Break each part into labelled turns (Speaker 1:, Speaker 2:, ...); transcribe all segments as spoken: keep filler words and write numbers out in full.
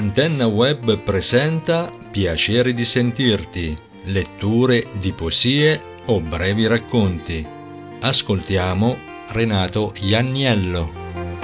Speaker 1: Antenna Web presenta Piacere di sentirti, letture di poesie o brevi racconti. Ascoltiamo Renato Ianniello.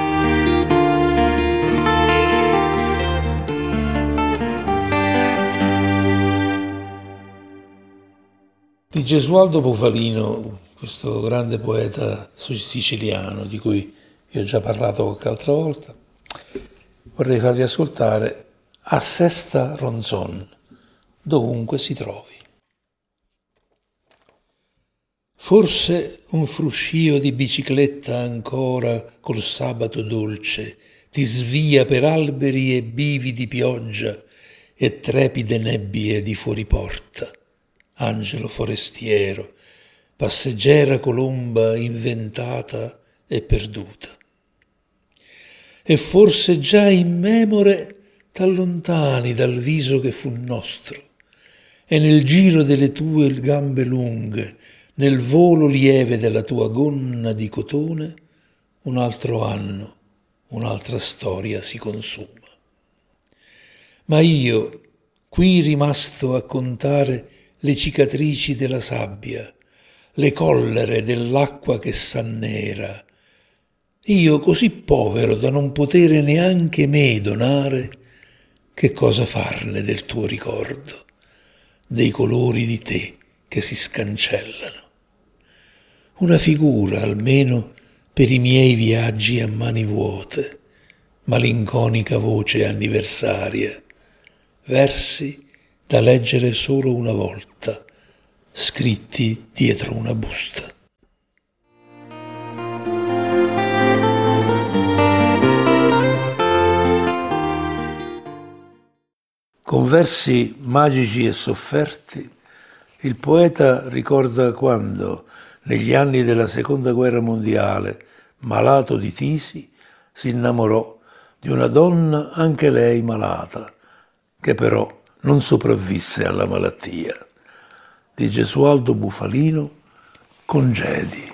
Speaker 2: Di Gesualdo Bufalino, questo grande poeta siciliano di cui vi ho già parlato qualche altra volta, vorrei farvi ascoltare A Sesta Ronzon, dovunque si trovi. Forse un fruscio di bicicletta ancora col sabato dolce ti svia per alberi e bivi di pioggia e trepide nebbie di fuori porta. Angelo forestiero, passeggera colomba inventata e perduta. E forse già immemore t'allontani dal viso che fu nostro, e nel giro delle tue gambe lunghe, nel volo lieve della tua gonna di cotone, un altro anno, un'altra storia si consuma. Ma io, qui rimasto a contare le cicatrici della sabbia, le collere dell'acqua che s'annera, io così povero da non potere neanche me donare, che cosa farne del tuo ricordo, dei colori di te che si scancellano? Una figura almeno per i miei viaggi a mani vuote, malinconica voce anniversaria, versi da leggere solo una volta, scritti dietro una busta. Con versi magici e sofferti, il poeta ricorda quando, negli anni della Seconda Guerra Mondiale, malato di tisi, si innamorò di una donna anche lei malata, che però non sopravvisse alla malattia. Di Gesualdo Bufalino, Congedi.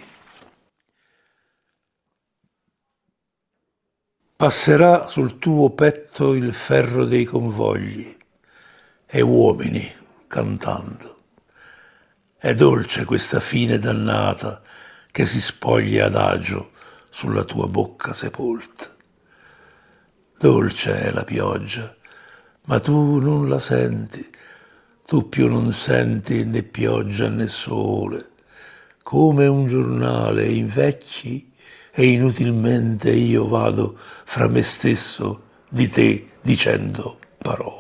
Speaker 2: Passerà sul tuo petto il ferro dei convogli e uomini cantando. È dolce questa fine dannata che si spoglia adagio sulla tua bocca sepolta. Dolce è la pioggia, ma tu non la senti, tu più non senti né pioggia né sole. Come un giornale invecchi e inutilmente io vado fra me stesso di te dicendo parole.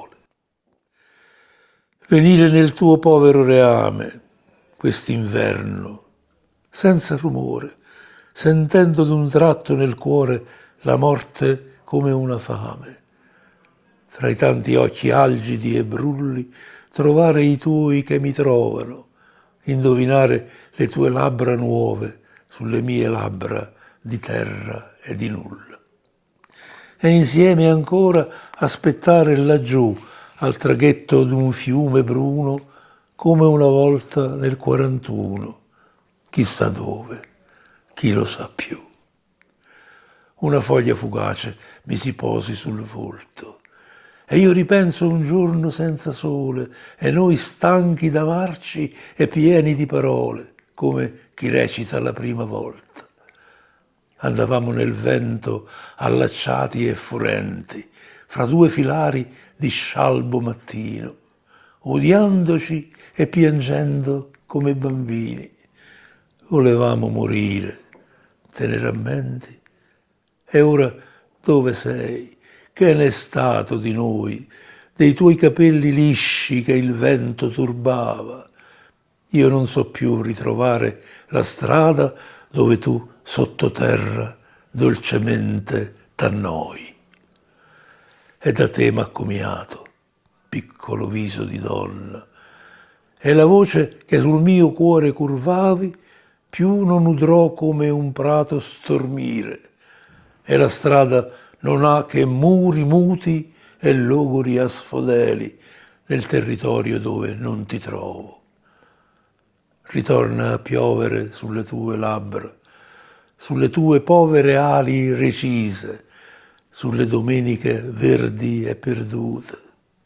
Speaker 2: Venire nel tuo povero reame, quest'inverno, senza rumore, sentendo d'un tratto nel cuore la morte come una fame. Fra i tanti occhi algidi e brulli, trovare i tuoi che mi trovano, indovinare le tue labbra nuove sulle mie labbra di terra e di nulla. E insieme ancora aspettare laggiù, al traghetto d'un fiume bruno, come una volta nel quarantuno, chissà dove, chi lo sa più. Una foglia fugace mi si posi sul volto, e io ripenso un giorno senza sole, e noi stanchi d'amarci e pieni di parole, come chi recita la prima volta. Andavamo nel vento allacciati e furenti, fra due filari di scialbo mattino, odiandoci e piangendo come bambini. Volevamo morire, te ne rammenti? E ora dove sei? Che n'è stato di noi, dei tuoi capelli lisci che il vento turbava? Io non so più ritrovare la strada dove tu sottoterra dolcemente t'annoi. E da te m'accomiato, piccolo viso di donna, e la voce che sul mio cuore curvavi più non udrò come un prato stormire, e la strada non ha che muri muti e logori asfodeli nel territorio dove non ti trovo. Ritorna a piovere sulle tue labbra, sulle tue povere ali recise, sulle domeniche verdi e perdute.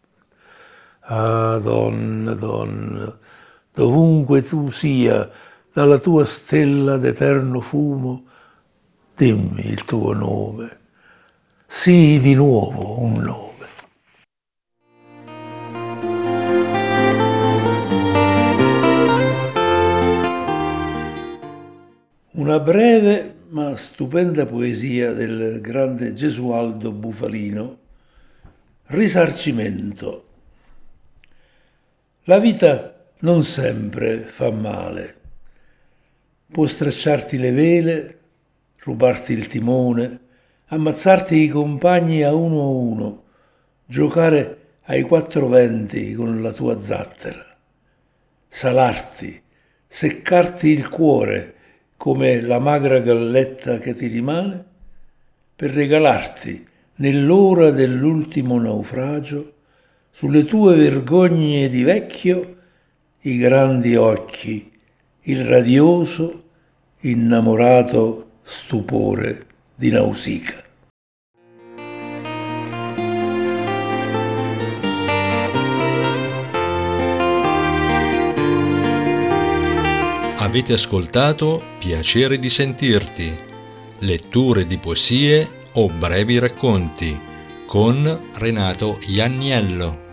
Speaker 2: Ah, donna, donna, dovunque tu sia, dalla tua stella d'eterno fumo, dimmi il tuo nome, sii di nuovo un nome. Una breve ma stupenda poesia del grande Gesualdo Bufalino, Risarcimento. La vita non sempre fa male. Può stracciarti le vele, rubarti il timone, ammazzarti i compagni a uno a uno, giocare ai quattro venti con la tua zattera, salarti, seccarti il cuore come la magra galletta che ti rimane, per regalarti nell'ora dell'ultimo naufragio, sulle tue vergogne di vecchio, i grandi occhi, il radioso, innamorato stupore di Nausicaa.
Speaker 1: Avete ascoltato Piacere di sentirti, letture di poesie o brevi racconti con Renato Ianniello.